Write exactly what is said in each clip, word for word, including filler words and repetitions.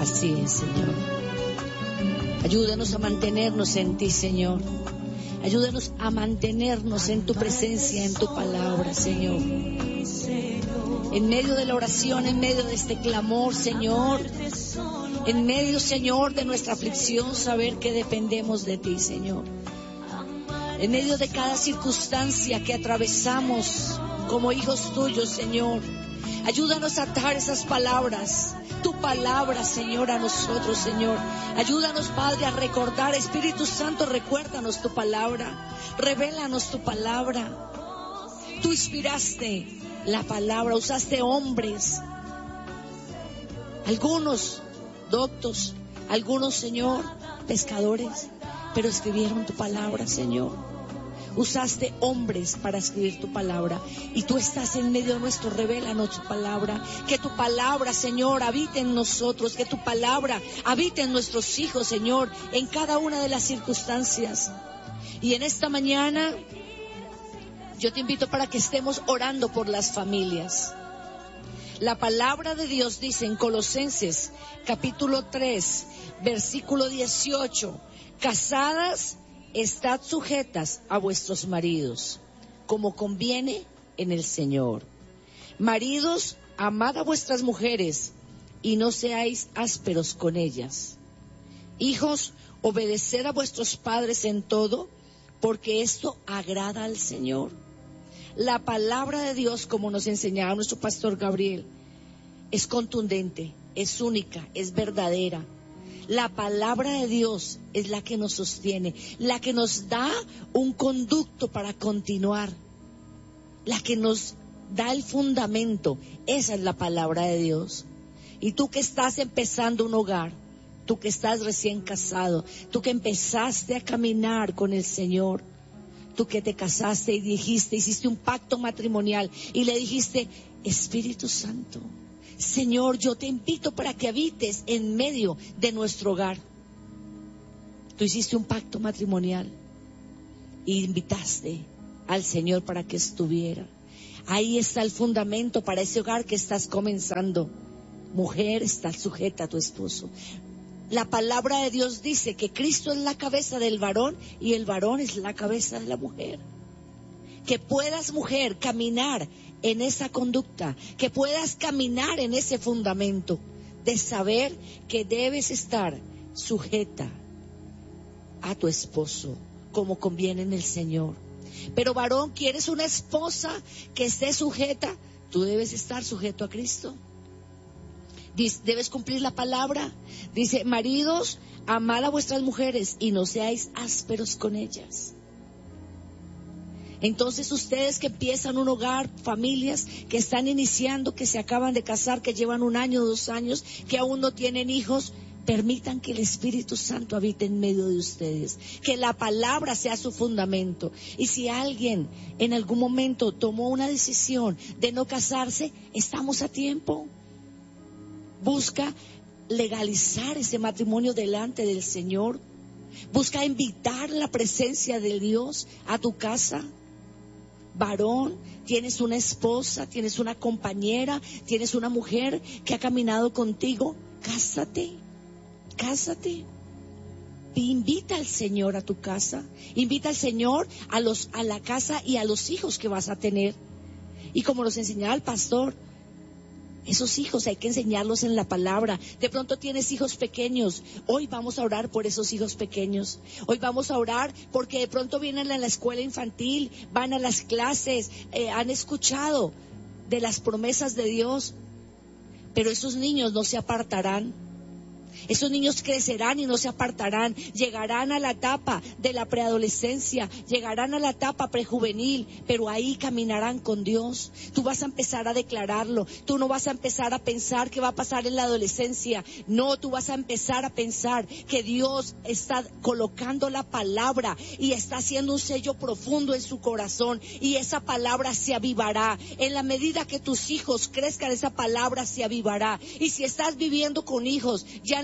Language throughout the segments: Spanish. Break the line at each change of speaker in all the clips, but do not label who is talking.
Así es, Señor. Ayúdanos a mantenernos en ti, Señor. Ayúdanos a mantenernos en tu presencia, en tu palabra, Señor. En medio de la oración, en medio de este clamor, Señor. En medio, Señor, de nuestra aflicción, saber que dependemos de ti, Señor. En medio de cada circunstancia que atravesamos como hijos tuyos, Señor. Ayúdanos a atar esas palabras, tu palabra, Señor, a nosotros, Señor. Ayúdanos, Padre, a recordar. Espíritu Santo, recuérdanos tu palabra. Revélanos tu palabra. Tú inspiraste la palabra, usaste hombres. Algunos doctos, algunos, Señor, pescadores, pero escribieron tu palabra, Señor. Usaste hombres para escribir tu palabra y tú estás en medio nuestro. Revélanos tu palabra, que tu palabra, Señor, habite en nosotros, que tu palabra habite en nuestros hijos, Señor, en cada una de las circunstancias. Y en esta mañana yo te invito para que estemos orando por las familias. La palabra de Dios dice en Colosenses capítulo tres, versículo dieciocho, casadas, estad sujetas a vuestros maridos, como conviene en el Señor. Maridos, amad a vuestras mujeres, y no seáis ásperos con ellas. Hijos, obedeced a vuestros padres en todo, porque esto agrada al Señor. La palabra de Dios, como nos enseñaba nuestro pastor Gabriel, es contundente, es única, es verdadera. La palabra de Dios es la que nos sostiene, la que nos da un conducto para continuar, la que nos da el fundamento. Esa es la palabra de Dios. Y tú que estás empezando un hogar, tú que estás recién casado, tú que empezaste a caminar con el Señor, tú que te casaste y dijiste, hiciste un pacto matrimonial y le dijiste, Espíritu Santo, Señor, yo te invito para que habites en medio de nuestro hogar. Tú hiciste un pacto matrimonial y invitaste al Señor para que estuviera. Ahí está el fundamento para ese hogar que estás comenzando. Mujer, estás sujeta a tu esposo. La palabra de Dios dice que Cristo es la cabeza del varón y el varón es la cabeza de la mujer. Que puedas, mujer, caminar en esa conducta, que puedas caminar en ese fundamento de saber que debes estar sujeta a tu esposo, como conviene en el Señor. Pero varón, ¿quieres una esposa que esté sujeta? Tú debes estar sujeto a Cristo. Debes cumplir la palabra. Dice, maridos, amad a vuestras mujeres y no seáis ásperos con ellas. Entonces ustedes que empiezan un hogar, familias que están iniciando, que se acaban de casar, que llevan un año, dos años, que aún no tienen hijos, permitan que el Espíritu Santo habite en medio de ustedes, que la palabra sea su fundamento. Y si alguien en algún momento tomó una decisión de no casarse, estamos a tiempo. Busca legalizar ese matrimonio delante del Señor. Busca invitar la presencia de Dios a tu casa. Varón, tienes una esposa, tienes una compañera, tienes una mujer que ha caminado contigo, cásate, cásate. Invita al Señor a tu casa, invita al Señor a los, a la casa y a los hijos que vas a tener. Y como nos enseñaba el pastor, esos hijos hay que enseñarlos en la palabra. De pronto tienes hijos pequeños. Hoy vamos a orar por esos hijos pequeños. Hoy vamos a orar porque de pronto vienen a la escuela infantil, van a las clases, eh, han escuchado de las promesas de Dios. Pero esos niños no se apartarán. Esos niños crecerán y no se apartarán, llegarán a la etapa de la preadolescencia, llegarán a la etapa prejuvenil, pero ahí caminarán con Dios. Tú vas a empezar a declararlo, tú no vas a empezar a pensar qué va a pasar en la adolescencia, no, tú vas a empezar a pensar que Dios está colocando la palabra y está haciendo un sello profundo en su corazón y esa palabra se avivará. En la medida que tus hijos crezcan, esa palabra se avivará. Y si estás viviendo con hijos, ya en la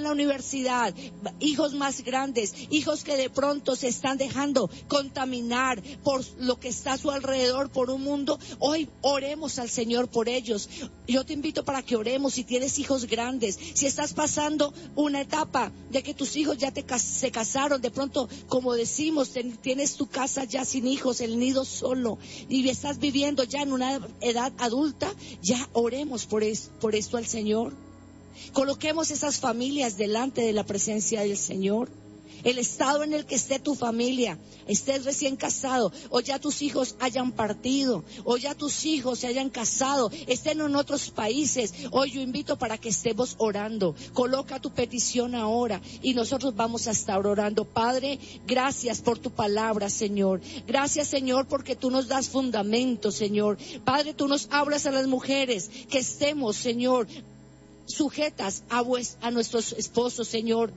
la universidad, hijos más grandes, hijos que de pronto se están dejando contaminar por lo que está a su alrededor, por un mundo. Hoy oremos al Señor por ellos. Yo te invito para que oremos. Si tienes hijos grandes, si estás pasando una etapa de que tus hijos ya te, se casaron, de pronto, como decimos, ten, tienes tu casa ya sin hijos, el nido solo, y estás viviendo ya en una edad adulta, ya oremos por, es, por esto al Señor. Coloquemos esas familias delante de la presencia del Señor. El estado en el que esté tu familia, estés recién casado, o ya tus hijos hayan partido, o ya tus hijos se hayan casado, estén en otros países, hoy yo invito para que estemos orando. Coloca tu petición ahora y nosotros vamos a estar orando. Padre, gracias por tu palabra, Señor. Gracias, Señor, porque tú nos das fundamento, Señor. Padre, tú nos hablas a las mujeres que estemos, Señor, sujetas a, vues- a nuestros esposos, Señor.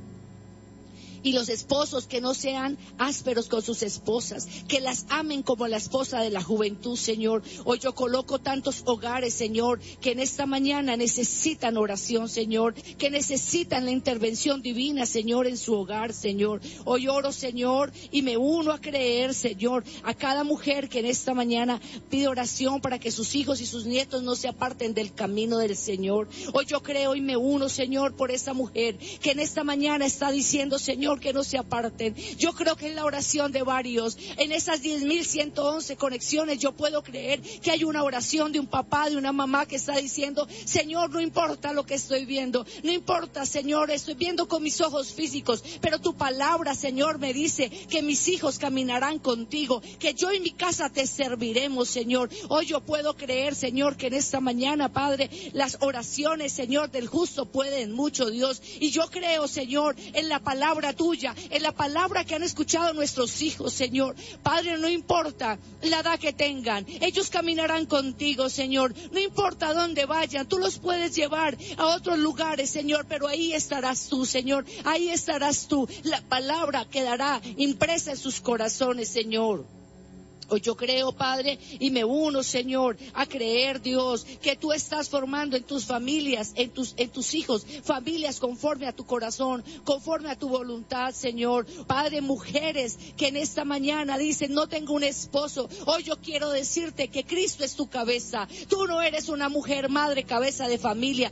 Y los esposos que no sean ásperos con sus esposas, que las amen como la esposa de la juventud, Señor. Hoy yo coloco tantos hogares, Señor, que en esta mañana necesitan oración, Señor, que necesitan la intervención divina, Señor, en su hogar, Señor. Hoy oro, Señor, y me uno a creer, Señor, a cada mujer que en esta mañana pide oración para que sus hijos y sus nietos no se aparten del camino del Señor. Hoy yo creo y me uno, Señor, por esa mujer que en esta mañana está diciendo, Señor, que no se aparten. Yo creo que en la oración de varios, en esas diez mil ciento once conexiones, yo puedo creer que hay una oración de un papá, de una mamá que está diciendo, Señor, no importa lo que estoy viendo, no importa, Señor, estoy viendo con mis ojos físicos, pero tu palabra, Señor, me dice que mis hijos caminarán contigo, que yo y mi casa te serviremos, Señor. Hoy yo puedo creer, Señor, que en esta mañana, Padre, las oraciones, Señor, del justo pueden mucho, Dios, y yo creo, Señor, en la palabra tuya, en la palabra que han escuchado nuestros hijos, Señor. Padre, no importa la edad que tengan, ellos caminarán contigo, Señor. No importa dónde vayan, tú los puedes llevar a otros lugares, Señor, pero ahí estarás tú, Señor. Ahí estarás tú. La palabra quedará impresa en sus corazones, Señor. Hoy yo creo, Padre, y me uno, Señor, a creer, Dios, que tú estás formando en tus familias, en tus, en tus hijos, familias conforme a tu corazón, conforme a tu voluntad, Señor. Padre, mujeres que en esta mañana dicen, no tengo un esposo. Hoy yo quiero decirte que Cristo es tu cabeza. Tú no eres una mujer, madre, cabeza de familia.